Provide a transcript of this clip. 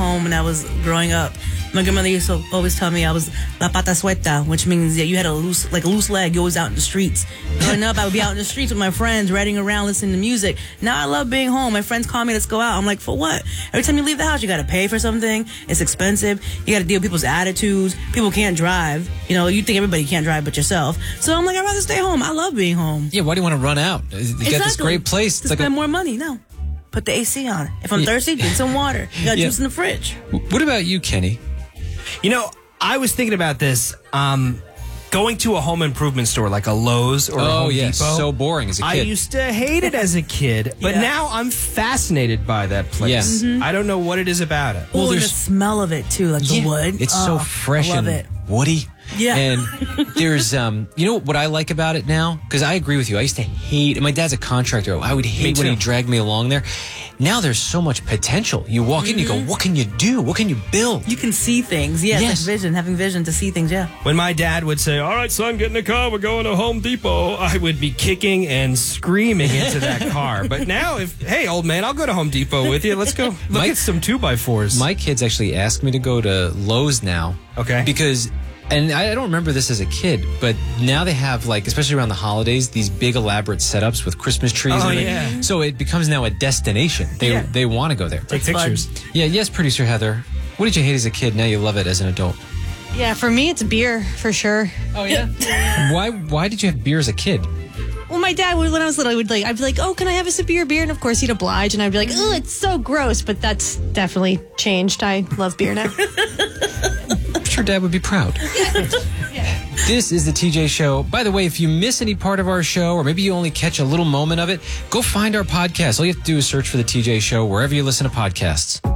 home when I was growing up. My grandmother used to always tell me I was la pata suelta, which means that you had a loose leg. You're always out in the streets. Growing up, I would be out in the streets with my friends, riding around, listening to music. Now I love being home. My friends call me, let's go out. I'm like, for what? Every time you leave the house, you got to pay for something. It's expensive. You got to deal with people's attitudes. People can't drive. You know, you think everybody can't drive but yourself. So I'm like, I'd rather stay home. I love being home. Yeah, why do you want to run out? You got this great place. To spend more money. No. Put the AC on. If I'm thirsty, drink some water. You got juice in the fridge. What about you, Kenny? You know, I was thinking about this. Going to a home improvement store like a Lowe's or a Home Depot. So boring as a kid. I used to hate it as a kid, but now I'm fascinated by that place. Yeah. I don't know what it is about it. Well, the smell of it too, like the wood. It's so fresh and woody. Yeah. And there's, you know what I like about it now? Because I agree with you. I used to hate, my dad's a contractor. I would hate when he dragged me along there. Now there's so much potential. You walk in, you go, what can you do? What can you build? You can see things. Yeah, yes. Like vision, having vision to see things, yeah. When my dad would say, all right, son, get in the car, we're going to Home Depot, I would be kicking and screaming into that car. But now, hey, old man, I'll go to Home Depot with you. Let's go look at some 2x4s. My kids actually ask me to go to Lowe's now. Okay. Because... And I don't remember this as a kid, but now they have, like, especially around the holidays, these big elaborate setups with Christmas trees. Oh, and yeah. So it becomes now a destination. They want to go there. Take pictures. Yeah, yes, producer Heather. What did you hate as a kid? Now you love it as an adult. Yeah, for me, it's beer, for sure. Oh, yeah? Why did you have beer as a kid? Well, my dad, when I was little, I'd be like, oh, can I have a sip of your beer? And of course, he'd oblige. And I'd be like, oh, it's so gross. But that's definitely changed. I love beer now. I'm sure Dad would be proud. This is the TJ Show. By the way, if you miss any part of our show, or maybe you only catch a little moment of it, go find our podcast. All you have to do is search for the TJ Show wherever you listen to podcasts.